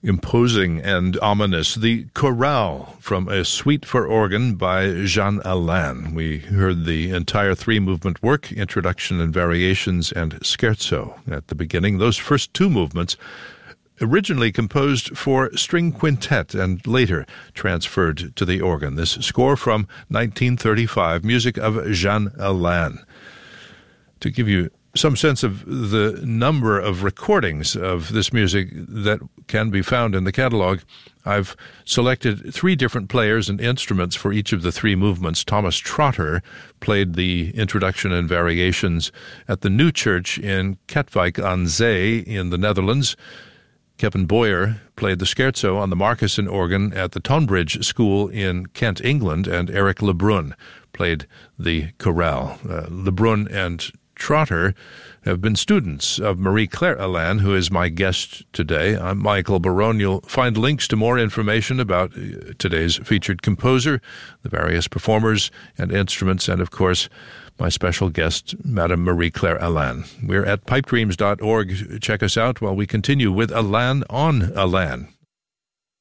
Imposing and ominous, the chorale from a suite for organ by Jean Alain. We heard the entire three-movement work, Introduction and Variations and Scherzo at the beginning. Those first two movements originally composed for string quintet and later transferred to the organ. This score from 1935, music of Jean Alain. To give you some sense of the number of recordings of this music that can be found in the catalog, I've selected three different players and instruments for each of the three movements. Thomas Trotter played the Introduction and Variations at the New Church in Katwijk aan Zee in the Netherlands. Kevin Boyer played the scherzo on the Marcusson organ at the Tonbridge School in Kent, England, and Eric Lebrun played the chorale. Lebrun and Trotter have been students of Marie-Claire Alain, who is my guest today. I'm Michael Barone. You'll find links to more information about today's featured composer, the various performers and instruments, and, of course, my special guest, Madame Marie-Claire Alain. We're at pipedreams.org. Check us out while we continue with Alain on Alain.